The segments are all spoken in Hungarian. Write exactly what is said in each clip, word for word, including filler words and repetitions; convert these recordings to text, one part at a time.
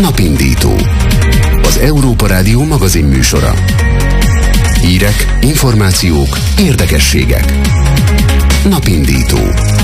Napindító. Az Európa Rádió magazin műsora. Hírek, információk, érdekességek. Napindító.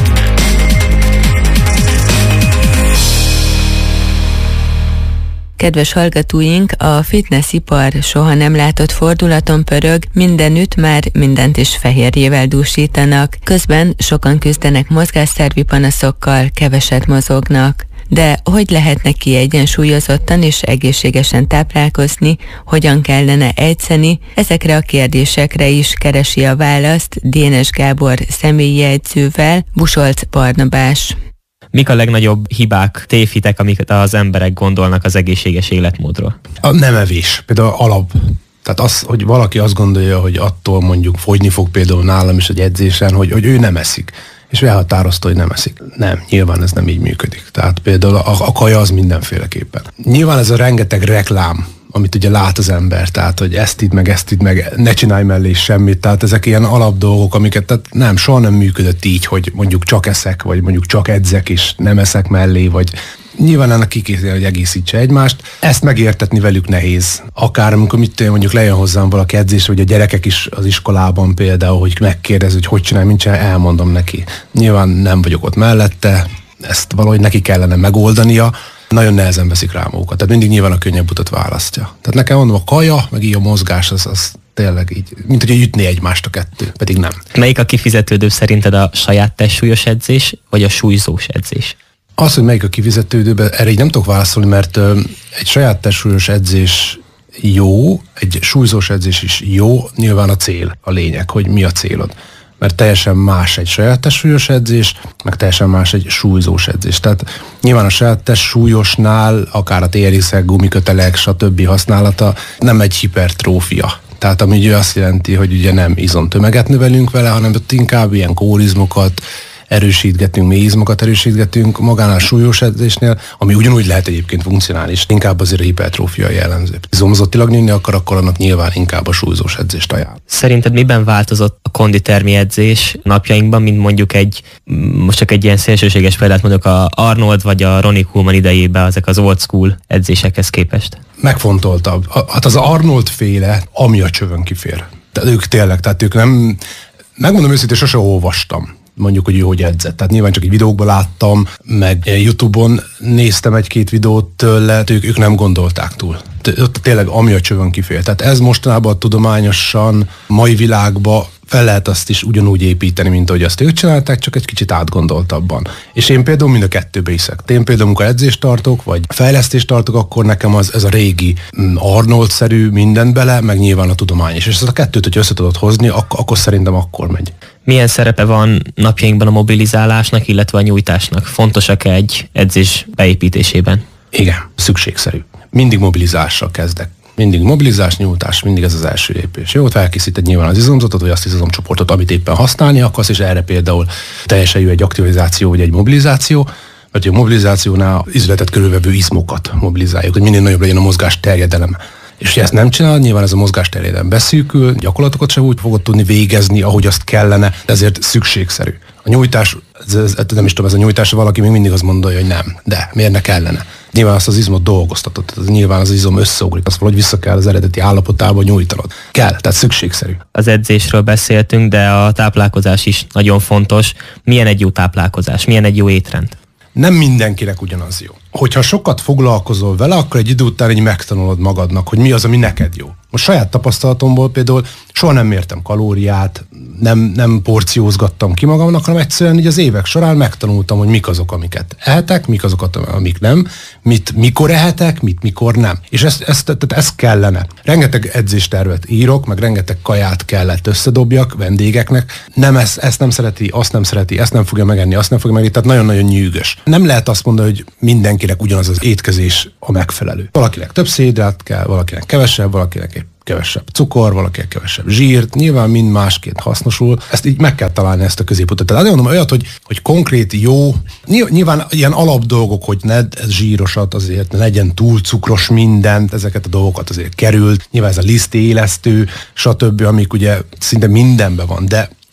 Kedves hallgatóink, a fitnessipar soha nem látott fordulaton pörög, mindenütt már mindent is fehérjével dúsítanak. Közben sokan küzdenek mozgásszervi panaszokkal, keveset mozognak. De hogy lehetne kiegyensúlyozottan és egészségesen táplálkozni, hogyan kellene edzeni, ezekre a kérdésekre is keresi a választ Dénes Gábor személyi edzővel Busolc Barnabás. Mik a legnagyobb hibák, tévhitek, amiket az emberek gondolnak az egészséges életmódról? A nem evés, például alap. Tehát az, hogy valaki azt gondolja, hogy attól mondjuk fogyni fog például nálam is egy edzésen, hogy, hogy ő nem eszik. És elhatározta, hogy nem eszik. Nem, nyilván ez nem így működik. Tehát például a, a kaja az mindenféleképpen. Nyilván ez a rengeteg reklám, amit ugye lát az ember, tehát hogy ezt itt meg, ezt itt meg, ne csinálj mellé semmit, tehát ezek ilyen alapdolgok, amiket tehát nem, soha nem működött így, hogy mondjuk csak eszek, vagy mondjuk csak edzek, és nem eszek mellé, vagy nyilván ennek ki kéne, hogy egészítse egymást. Ezt megértetni velük nehéz. Akár amikor mit mondjuk lejön hozzám valaki edzésre, vagy a gyerekek is az iskolában például, hogy megkérdez, hogy hogy csinálj, mint csinálj, elmondom neki. Nyilván nem vagyok ott mellette, ezt valahogy neki kellene megoldania. Nagyon nehezen veszik rá magukat. Tehát mindig nyilván a könnyebb utat választja. Tehát nekem mondom, a kaja, meg így a mozgás, az, az tényleg így, mint hogy ütné egymást a kettő, pedig nem. Melyik a kifizetődőbb szerinted, a saját testsúlyos edzés, vagy a súlyzós edzés? Az, hogy melyik a kifizetődőbb, erre így nem tudok válaszolni, mert ö, egy saját testsúlyos edzés jó, egy súlyzós edzés is jó, nyilván a cél, a lényeg, hogy mi a célod. Mert teljesen más egy saját testsúlyos edzés, meg teljesen más egy súlyzós edzés. Tehát nyilván a saját testsúlyosnál, akár a té er iksz-ek, gumikötelek, stb. Használata nem egy hipertrófia. Tehát ami ugye azt jelenti, hogy ugye nem izomtömeget növelünk vele, hanem ott inkább ilyen kórizmokat erősítgetünk, mély izmokat erősítgetünk magánál a súlyos edzésnél, ami ugyanúgy lehet egyébként funkcionális, inkább azért a hipertrófia jellemző. Izomzottilag nőni akar, akkor annak nyilván inkább a súlyzós edzést ajánl. Szerinted miben változott a konditermi edzés napjainkban, mint mondjuk egy, most csak egy ilyen szélsőséges példát mondok, a Arnold vagy a Ronnie Coleman idejében ezek az old school edzésekhez képest? Megfontoltabb. Hát az Arnold féle, ami a csövön kifér. Tehát ők tényleg, tehát ők nem, megmondom őszintén, sose olvastam. Mondjuk, hogy ő hogy edzett. Tehát nyilván csak egy videókban láttam, meg YouTube-on néztem egy-két videót tőle, ők, ők nem gondolták túl. Ott tényleg ami a csövön kifér. Tehát ez mostanában tudományosan, mai világban fel lehet azt is ugyanúgy építeni, mint ahogy azt ők csinálták, csak egy kicsit átgondoltabban. És én például mind a kettőbe hiszek. Én például, amikor edzést tartok, vagy fejlesztést tartok, akkor nekem az, ez a régi Arnold-szerű mindent bele, meg nyilván a tudomány is. És ezt a kettőt, hogy össze tudod hozni, ak- akkor szerintem akkor megy. Milyen szerepe van napjainkban a mobilizálásnak, illetve a nyújtásnak? Fontosak-e egy edzés beépítésében? Igen, szükségszerű. Mindig mobilizással kezdek. Mindig mobilizás, nyújtás, mindig ez az első lépés. Jó, felkészíted nyilván az izomzatot, vagy azt az izomcsoportot, amit éppen használni akarsz, és erre például teljesen jó egy aktivizáció, vagy egy mobilizáció, mert a mobilizációnál izületet körülvevő izmokat mobilizáljuk, hogy minél nagyobb legyen a mozgás terjedelem. És ha ezt nem csinálod, nyilván ez a mozgás terjedelem beszűkül, gyakorlatokat sem úgy fogod tudni végezni, ahogy azt kellene, ezért szükségszerű. A nyújtás, ez, ez, nem is tudom, ez a nyújtás, valaki még mindig azt mondja, hogy nem, de miért ne kellene? Nyilván azt az izmot dolgoztatod, tehát nyilván az izom összeugrik, azt valahogy vissza kell az eredeti állapotába nyújtanod. Kell, tehát szükségszerű. Az edzésről beszéltünk, de a táplálkozás is nagyon fontos. Milyen egy jó táplálkozás, milyen egy jó étrend? Nem mindenkinek ugyanaz jó. Hogyha sokat foglalkozol vele, akkor egy idő után így megtanulod magadnak, hogy mi az, ami neked jó. Most saját tapasztalatomból például soha nem mértem kalóriát, nem, nem porciózgattam ki magamnak, hanem egyszerűen így az évek során megtanultam, hogy mik azok, amiket ehetek, mik azokat, amik nem, mit mikor ehetek, mit mikor nem. És ezt, ezt, tehát ezt kellene. Rengeteg edzéstervet írok, meg rengeteg kaját kellett összedobjak vendégeknek. Nem ezt, ezt nem szereti, azt nem szereti, ezt nem fogja megenni, azt nem fogja megenni, tehát nagyon-nagyon nyűgös. Nem lehet azt mondani, hogy mindenkinek ugyanaz az étkezés a megfelelő. Valakinek több szénhidrát kell, valakinek kevesebb, valakinek egy kevesebb cukor, valakinek kevesebb zsírt, nyilván mind másként hasznosul. Ezt így meg kell találni, ezt a középutat. Tehát mondom, olyat, hogy, hogy konkrét jó, nyilván ilyen alap dolgok, hogy ne zsírosat azért, ne legyen túl cukros mindent, ezeket a dolgokat azért került. Nyilván ez a lisztélesztő, stb., amik ugye szinte mindenben van, de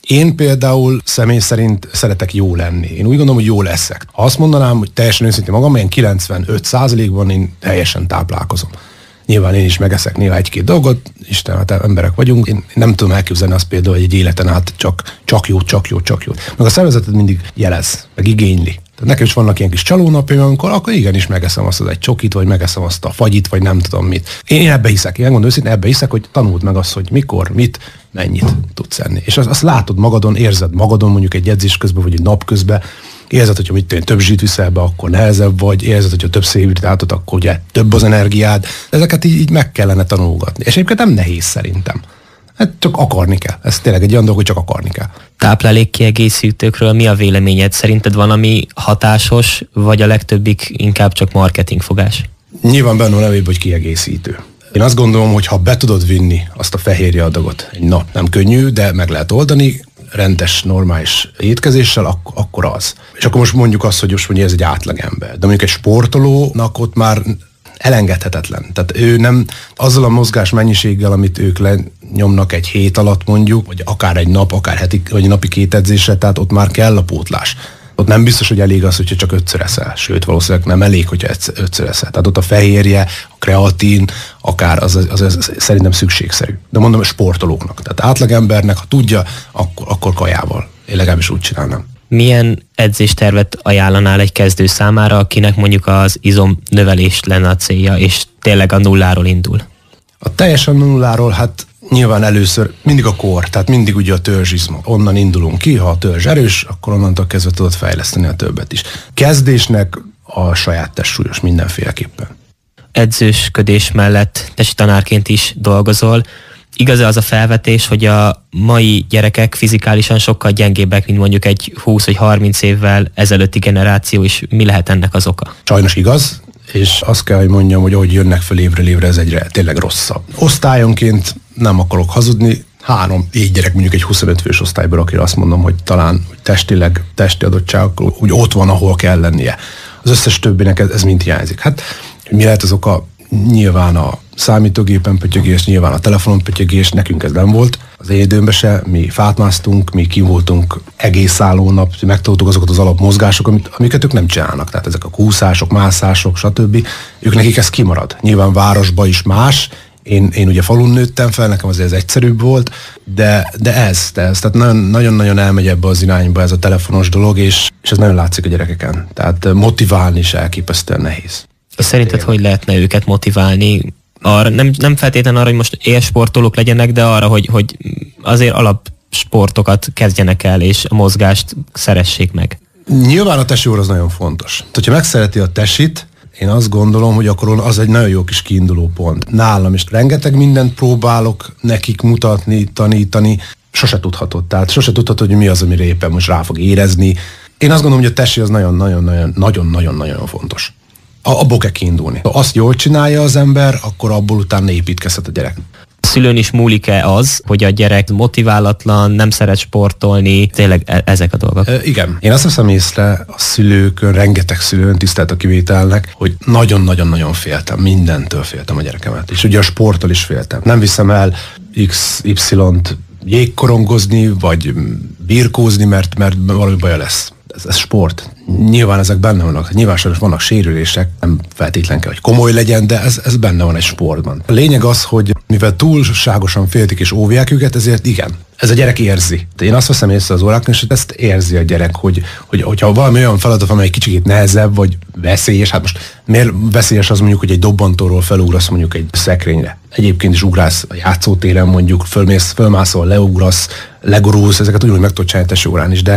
Én például személy szerint szeretek jó lenni. Én úgy gondolom, hogy jó leszek. Ha azt mondanám, hogy teljesen őszintén magam, ilyen kilencvenöt százalékban én teljesen táplálkozom. Nyilván én is megeszek néha egy-két dolgot, Isten, hát emberek vagyunk. Én nem tudom elképzelni azt például, hogy egy életen át csak, csak jó, csak jó, csak jó. Meg a szervezeted mindig jelez, meg igényli. Tehát nekem is vannak ilyen kis csalónapjaim, amikor akkor igenis megeszem azt az egy csokit, vagy megeszem azt a fagyit, vagy nem tudom mit. Én ebbe hiszek, én gondolom őszintén, ebbe hiszek, hogy tanuld meg azt, hogy mikor, mit, mennyit tudsz enni. És azt, azt látod magadon, érzed magadon, mondjuk egy edzés közben, vagy egy nap közben, érzed, hogyha mit több zsít viszel be, akkor nehezebb vagy, érzed, hogyha több szénhidrátot, akkor ugye több az energiád. Ezeket így, így meg kellene tanulgatni. És egyébként nem nehéz szerintem. Hát csak akarni kell. Ez tényleg egy olyan dolog, hogy csak akarni kell. Táplálékkiegészítőkről mi a véleményed? Szerinted valami hatásos, vagy a legtöbbik inkább csak marketingfogás? Nyilván benne van nevében, hogy kiegészítő. Én azt gondolom, hogy ha be tudod vinni azt a fehérje adagot egy nap, nem könnyű, de meg lehet oldani, rendes, normális étkezéssel, ak- akkor az. És akkor most mondjuk azt, hogy most mondja, ez egy átlagember. De mondjuk egy sportolónak ott már elengedhetetlen. Tehát ő nem azzal a mozgás mennyiséggel, amit ők lenyomnak egy hét alatt mondjuk, vagy akár egy nap, akár heti, vagy napi két edzésre, tehát ott már kell a pótlás. Ott nem biztos, hogy elég az, hogyha csak ötször eszel. Sőt, valószínűleg nem elég, hogyha ötször eszel. Tehát ott a fehérje, a kreatin, akár az, az, az, az szerintem szükségszerű. De mondom, a sportolóknak. Tehát átlagembernek, ha tudja, akkor, akkor kajával. Én legalábbis úgy csinálnám. Milyen edzéstervet ajánlanál egy kezdő számára, akinek mondjuk az izom növelés lenne a célja, és tényleg a nulláról indul? A teljesen nulláról, hát nyilván először mindig a kor, tehát mindig ugye a törzsizmok. Onnan indulunk ki, ha a törzs erős, akkor onnantól kezdve tudod fejleszteni a többet is. Kezdésnek a saját testsúlyos mindenféleképpen. Edzősködés mellett testi tanárként is dolgozol. Igaz-e az a felvetés, hogy a mai gyerekek fizikálisan sokkal gyengébbek, mint mondjuk egy húsz vagy harminc évvel ezelőtti generáció, és mi lehet ennek az oka? Sajnos igaz, és azt kell, hogy mondjam, hogy ahogy jönnek föl évről évre, ez egyre tényleg rosszabb. Osztályonként nem akarok hazudni, három, így gyerek mondjuk egy huszonöt fős osztályból, akire azt mondom, hogy talán hogy testileg, testi adottságok, úgy ott van, ahol kell lennie. Az összes többinek ez, ez mind hiányzik. Hát mi lehet az oka? Nyilván a számítógépen pötyögés, nyilván a telefonon pötyögés, nekünk ez nem volt. Az én időmben se, mi fátmásztunk, mi kim voltunk egész szálló nap, megtanultuk azokat az alapmozgások, amit, amiket ők nem csinálnak. Tehát ezek a kúszások, mászások, stb. Ők nekik ez kimarad. Nyilván városba is más. Én, én ugye falun nőttem fel, nekem azért ez egyszerűbb volt, de, de ez, de ez, tehát nagyon-nagyon elmegy ebbe az irányba ez a telefonos dolog, és, és ez nagyon látszik a gyerekeken. Tehát motiválni is elképesztően nehéz. És szerinted hogy lehetne őket motiválni? Arra, nem, nem feltétlenül arra, hogy most élsportolók legyenek, de arra, hogy, hogy azért alapsportokat kezdjenek el, és a mozgást szeressék meg. Nyilván a tesi óra az nagyon fontos. Tehát, hogyha megszereti a tesit, én azt gondolom, hogy akkor az egy nagyon jó kis kiinduló pont. Nálam is rengeteg mindent próbálok nekik mutatni, tanítani, sose tudhatod. Tehát sose tudhatod, hogy mi az, amire éppen most rá fog érezni. Én azt gondolom, hogy a tesi az nagyon-nagyon-nagyon fontos. Abból kell kiindulni. Ha azt jól csinálja az ember, akkor abból utána építkezhet a gyerek. A szülőn is múlik-e az, hogy a gyerek motiválatlan, nem szeret sportolni, tényleg e- ezek a dolgok? E, igen. Én azt veszem észre a szülőkön, rengeteg szülőn, tisztelt a kivételnek, hogy nagyon-nagyon-nagyon féltem, mindentől féltem a gyerekemet. És ugye a sporttól is féltem. Nem viszem el iksz ipszilont jégkorongozni, vagy birkózni, mert, mert valami baja lesz. Ez, ez sport. Nyilván ezek benne vannak. Nyilván sajnos vannak sérülések, nem feltétlen kell, hogy komoly legyen, de ez, ez benne van egy sportban. A lényeg az, hogy mivel túlságosan féltik és óvják őket, ezért igen. Ez a gyerek érzi. Én azt veszem észre az órákon, és ezt érzi a gyerek, hogy, hogy hogyha valami olyan feladat, amely kicsit nehezebb, vagy veszélyes, hát most miért veszélyes az mondjuk, hogy egy dobbantóról felugrasz mondjuk egy szekrényre. Egyébként is ugrálsz a játszótéren mondjuk, fölmész, fölmászol, leugrasz, legurulsz, ezeket ugyanúgy meg tudod csinálni tesi órán is, de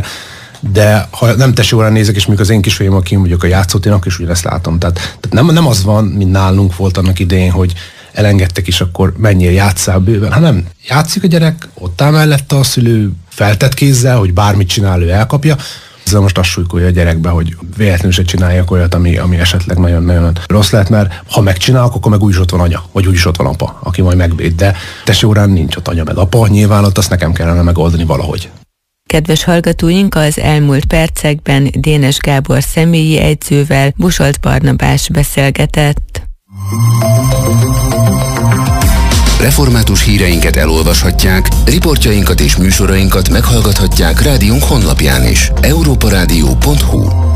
de ha nem tesi órán nézek, és mondjuk az én kisfiam, akin vagyok a játszótéren, akkor is ugyanezt látom. Tehát, tehát nem, nem az van, mint nálunk volt annak idején, hogy elengedtek is, akkor menjél, játsszál bőven, hanem játszik a gyerek, ott áll mellette a szülő, feltett kézzel, hogy bármit csinál, ő elkapja. Ezzel most azt súlykolja a gyerekbe, hogy véletlenül se csináljak olyat, ami, ami esetleg nagyon-nagyon rossz lehet, mert ha megcsinálok, akkor meg úgyis ott van anya, vagy úgyis ott van apa, aki majd megvéd. De tesi órán nincs ott anya meg apa, nyilván ott azt nekem kellene megoldani valahogy. Kedves hallgatóink, az elmúlt percekben Dénes Gábor személyi edzővel Busolt Barnabás beszélgetett. Református híreinket elolvashatják, riportjainkat és műsorainkat meghallgathatják rádiónk honlapján is. európarádió pont hu